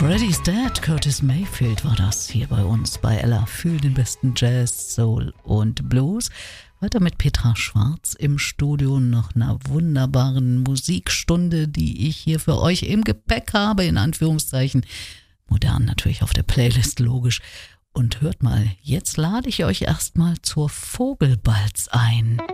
Freddy's Dead, Curtis Mayfield war das hier bei uns bei Ella für den besten Jazz, Soul und Blues. Weiter mit Petra Schwarz im Studio, nach einer wunderbaren Musikstunde, die ich hier für euch im Gepäck habe, in Anführungszeichen. Modern natürlich auf der Playlist, logisch. Und hört mal, jetzt lade ich euch erstmal zur Vogelbalz ein.